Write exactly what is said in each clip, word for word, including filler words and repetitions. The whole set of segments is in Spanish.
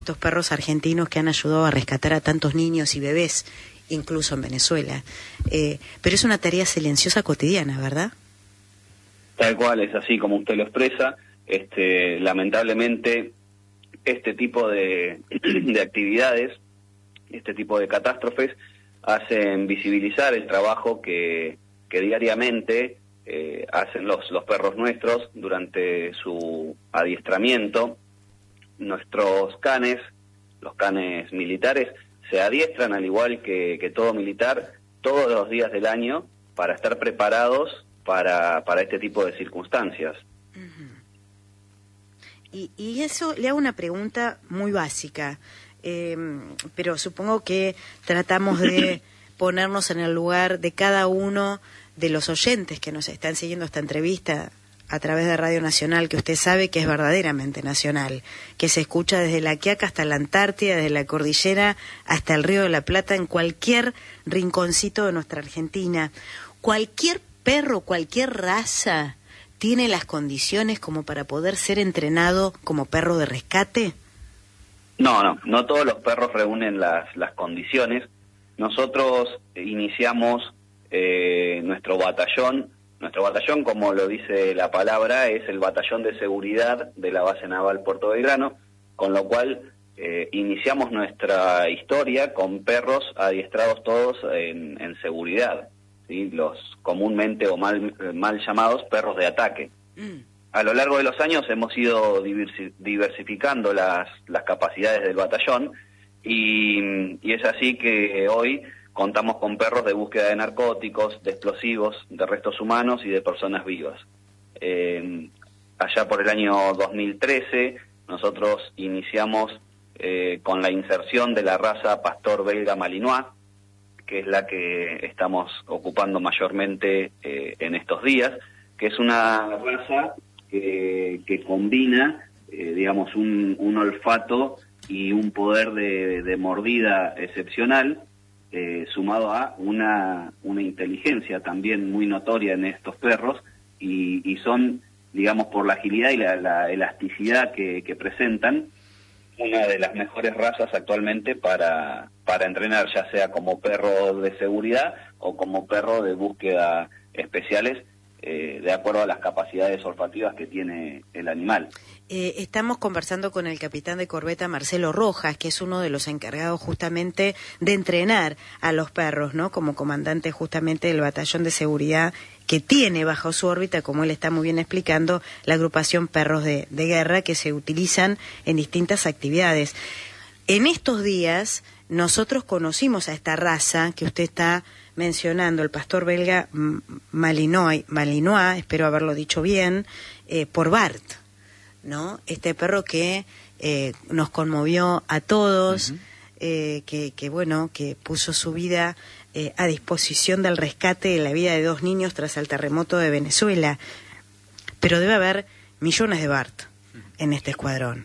estos perros argentinos que han ayudado a rescatar a tantos niños y bebés, incluso en Venezuela. Eh, pero es una tarea silenciosa cotidiana, ¿verdad? Tal cual, es así como usted lo expresa. Este, lamentablemente, este tipo de, de actividades, este tipo de catástrofes, hacen visibilizar el trabajo que, que diariamente eh, hacen los, los perros nuestros durante su adiestramiento. Nuestros canes, los canes militares, se adiestran al igual que, que todo militar todos los días del año para estar preparados para, para este tipo de circunstancias. Uh-huh. y, y eso, le hago una pregunta muy básica, eh, pero supongo que tratamos de ponernos en el lugar de cada uno de los oyentes que nos están siguiendo esta entrevista a través de Radio Nacional, que usted sabe que es verdaderamente nacional, que se escucha desde la Quiaca hasta la Antártida, desde la cordillera hasta el Río de la Plata, en cualquier rinconcito de nuestra Argentina. ¿Cualquier perro, cualquier raza tiene las condiciones como para poder ser entrenado como perro de rescate? No, no, no todos los perros reúnen las, las condiciones. Nosotros iniciamos eh, nuestro batallón. Nuestro batallón, como lo dice la palabra, es el batallón de seguridad de la base naval Puerto Belgrano, con lo cual eh, iniciamos nuestra historia con perros adiestrados todos en, en seguridad, ¿sí? Los comúnmente o mal, mal llamados perros de ataque. Mm. A lo largo de los años hemos ido diversi diversificando las, las capacidades del batallón y, y es así que hoy contamos con perros de búsqueda de narcóticos, de explosivos, de restos humanos y de personas vivas. Eh, allá por el año dos mil trece nosotros iniciamos eh, con la inserción de la raza pastor belga malinois, que es la que estamos ocupando mayormente eh, en estos días, que es una raza que, que combina, eh, digamos, un, un olfato y un poder de, de mordida excepcional, Eh, sumado a una, una inteligencia también muy notoria en estos perros y, y son, digamos, por la agilidad y la, la elasticidad que, que presentan, una de las mejores razas actualmente para, para entrenar, ya sea como perro de seguridad o como perro de búsqueda especiales, eh, de acuerdo a las capacidades olfativas que tiene el animal. Eh, estamos conversando con el capitán de corbeta Marcelo Rojas, que es uno de los encargados justamente de entrenar a los perros, ¿no? Como comandante justamente del batallón de seguridad que tiene bajo su órbita, como él está muy bien explicando, la agrupación Perros de, de Guerra, que se utilizan en distintas actividades. En estos días nosotros conocimos a esta raza que usted está mencionando, el pastor belga Malinois, Malinois, espero haberlo dicho bien, eh, por Bart, ¿no? Este perro que eh, nos conmovió a todos, uh-huh. eh, que, que bueno, que puso su vida eh, a disposición del rescate de la vida de dos niños tras el terremoto de Venezuela. Pero debe haber millones de Bart en este escuadrón.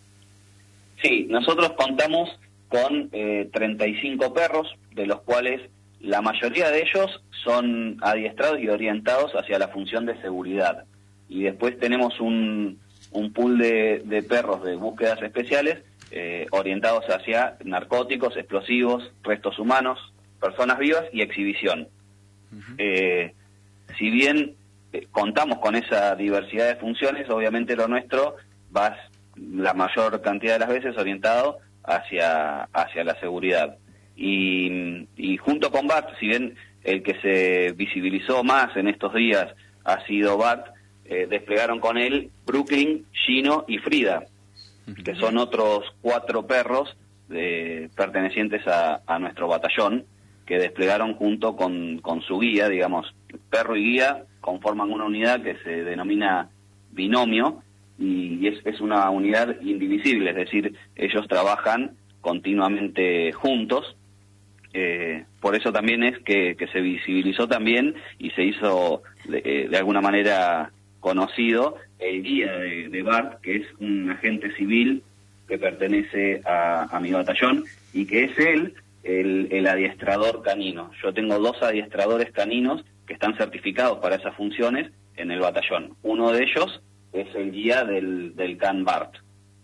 Sí, nosotros contamos con eh, treinta y cinco perros, de los cuales la mayoría de ellos son adiestrados y orientados hacia la función de seguridad. Y después tenemos un, un pool de, de perros de búsquedas especiales eh, orientados hacia narcóticos, explosivos, restos humanos, personas vivas y exhibición. Uh-huh. eh, si bien eh, contamos con esa diversidad de funciones, obviamente lo nuestro va la mayor cantidad de las veces orientado hacia, hacia la seguridad. Y, y junto con Bart, si bien el que se visibilizó más en estos días ha sido Bart, eh, desplegaron con él Brooklyn, Gino y Frida, que son otros cuatro perros de, pertenecientes a, a nuestro batallón, que desplegaron junto con, con su guía, digamos, perro y guía conforman una unidad que se denomina binomio, y es, es una unidad indivisible, es decir, ellos trabajan continuamente juntos. Eh, por eso también es que, que se visibilizó también y se hizo de, de alguna manera conocido el guía de, de Bart, que es un agente civil que pertenece a, a mi batallón y que es él el, el adiestrador canino. Yo tengo dos adiestradores caninos que están certificados para esas funciones en el batallón. Uno de ellos es el guía del, del can Bart.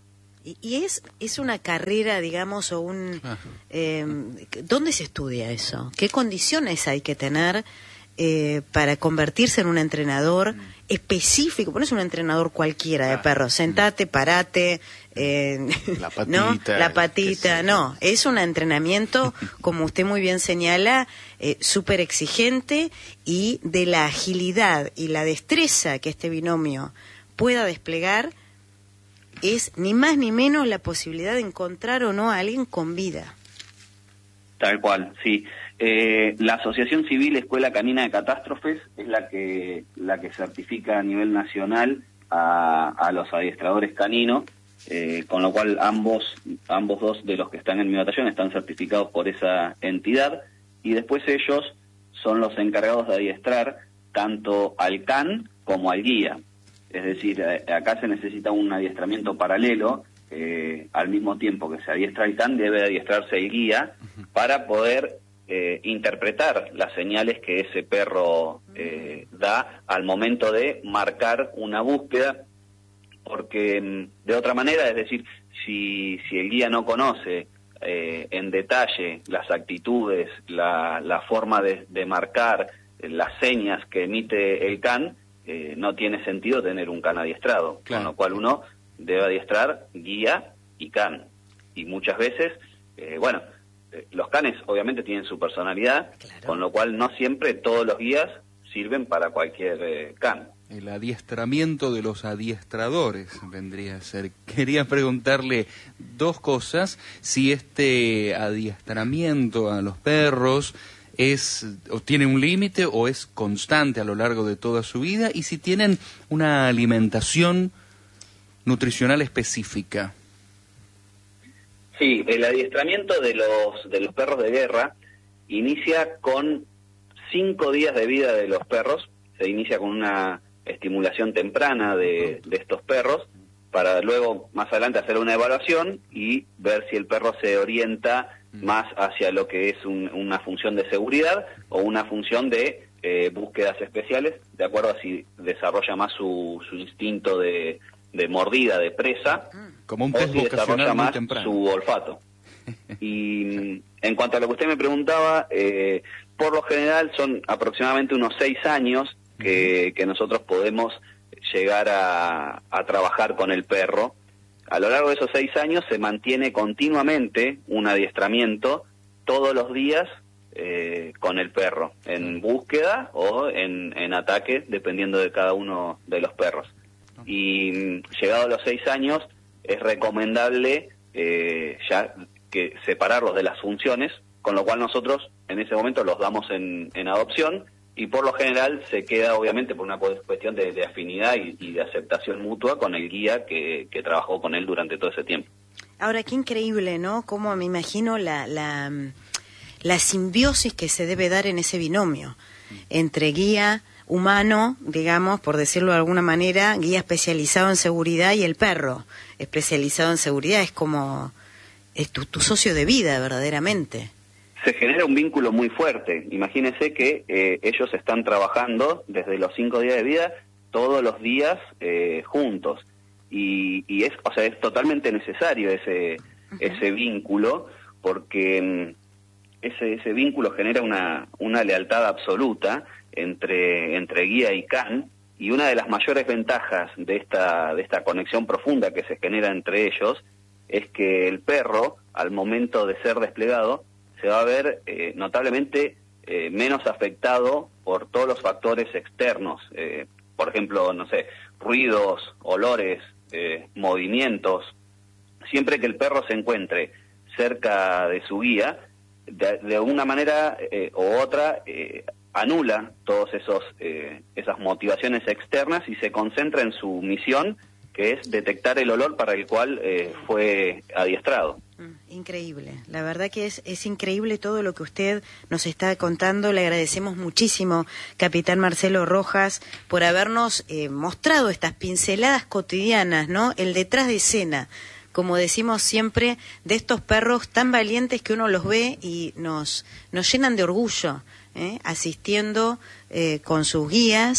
Y, y es es una carrera, digamos, o un... Eh, ¿Dónde se estudia eso? ¿Qué condiciones hay que tener eh, para convertirse en un entrenador mm. específico? No es un entrenador cualquiera de perros. Sentate, parate, eh, la patita, ¿no? La patita, no. Es un entrenamiento, como usted muy bien señala, eh, súper exigente, y de la agilidad y la destreza que este binomio pueda desplegar, es ni más ni menos la posibilidad de encontrar o no a alguien con vida. Tal cual, sí. Eh, la Asociación Civil Escuela Canina de Catástrofes es la que la que certifica a nivel nacional a, a los adiestradores caninos, eh, con lo cual ambos ambos dos de los que están en mi batallón están certificados por esa entidad, y después ellos son los encargados de adiestrar tanto al can como al guía. Es decir, acá se necesita un adiestramiento paralelo, eh, al mismo tiempo que se adiestra el can, debe adiestrarse el guía para poder eh, interpretar las señales que ese perro eh, da al momento de marcar una búsqueda, porque de otra manera, es decir, si, si el guía no conoce eh, en detalle las actitudes, la, la forma de, de marcar, las señas que emite el can, Eh, no tiene sentido tener un can adiestrado, claro. Con lo cual uno debe adiestrar guía y can. Y muchas veces, eh, bueno, eh, los canes obviamente tienen su personalidad, claro. Con lo cual no siempre todos los guías sirven para cualquier eh, can. El adiestramiento de los adiestradores vendría a ser. Quería preguntarle dos cosas: si este adiestramiento a los perros es o tiene un límite o es constante a lo largo de toda su vida, y si tienen una alimentación nutricional específica. Sí, el adiestramiento de los de los perros de guerra inicia con cinco días de vida de los perros. Se inicia con una estimulación temprana de, de estos perros, para luego más adelante hacer una evaluación y ver si el perro se orienta más hacia lo que es un, una función de seguridad o una función de eh, búsquedas especiales, de acuerdo a si desarrolla más su, su instinto de, de mordida, de presa, como un o pez si desarrolla más temprano. Su olfato. Y en cuanto a lo que usted me preguntaba, eh, por lo general son aproximadamente unos seis años que, que nosotros podemos llegar a, a trabajar con el perro. A lo largo de esos seis años se mantiene continuamente un adiestramiento todos los días eh, con el perro, en búsqueda o en, en ataque, dependiendo de cada uno de los perros. Y llegado a los seis años es recomendable eh, ya que separarlos de las funciones, con lo cual nosotros en ese momento los damos en, en adopción, y por lo general se queda, obviamente, por una cuestión de, de afinidad y, y de aceptación mutua con el guía que, que trabajó con él durante todo ese tiempo. Ahora, qué increíble, ¿no? Cómo me imagino la, la, la simbiosis que se debe dar en ese binomio entre guía humano, digamos, por decirlo de alguna manera, guía especializado en seguridad, y el perro especializado en seguridad. Es como es tu, tu socio de vida, verdaderamente. Se genera un vínculo muy fuerte. Imagínese que eh, ellos están trabajando desde los cinco días de vida todos los días eh, juntos, y, y es, o sea, es totalmente necesario ese uh-huh. ese vínculo, porque ese ese vínculo genera una una lealtad absoluta entre entre guía y can, y una de las mayores ventajas de esta de esta conexión profunda que se genera entre ellos es que el perro, al momento de ser desplegado, se va a ver eh, notablemente eh, menos afectado por todos los factores externos, eh, por ejemplo, no sé, ruidos, olores, eh, movimientos. Siempre que el perro se encuentre cerca de su guía, de, de una manera eh, u otra eh, anula todos esos eh, esas motivaciones externas y se concentra en su misión, que es detectar el olor para el cual eh, fue adiestrado. Increíble, la verdad que es, es increíble todo lo que usted nos está contando. Le agradecemos muchísimo, capitán Marcelo Rojas, por habernos eh, mostrado estas pinceladas cotidianas, ¿no? El detrás de escena, como decimos siempre, de estos perros tan valientes que uno los ve y nos, nos llenan de orgullo, ¿eh? Asistiendo eh, con sus guías,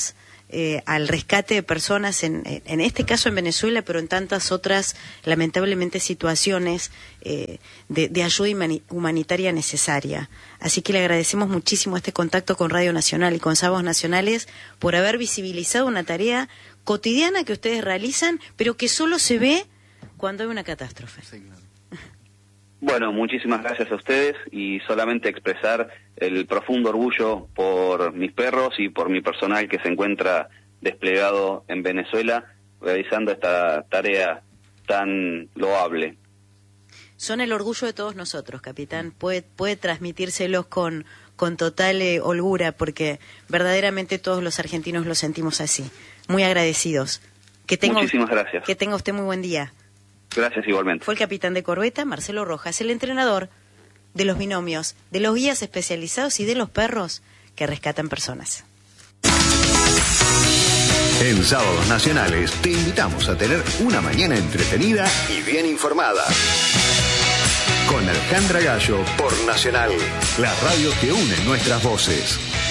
eh, al rescate de personas, en, en este caso en Venezuela, pero en tantas otras, lamentablemente, situaciones eh, de, de ayuda humanitaria necesaria. Así que le agradecemos muchísimo este contacto con Radio Nacional y con Sábados Nacionales por haber visibilizado una tarea cotidiana que ustedes realizan, pero que solo se ve cuando hay una catástrofe. Sí, claro. Bueno, muchísimas gracias a ustedes y solamente expresar el profundo orgullo por mis perros y por mi personal que se encuentra desplegado en Venezuela realizando esta tarea tan loable. Son el orgullo de todos nosotros, capitán. Puede, puede transmitírselos con, con total eh, holgura, porque verdaderamente todos los argentinos lo sentimos así. Muy agradecidos. Que tenga, Muchísimas gracias. Que tenga usted muy buen día. Gracias igualmente. Fue el capitán de corbeta, Marcelo Rojas, el entrenador de los binomios, de los guías especializados y de los perros que rescatan personas. En Sábados Nacionales te invitamos a tener una mañana entretenida y bien informada. Con Alejandra Gallo por Nacional, la radio que une nuestras voces.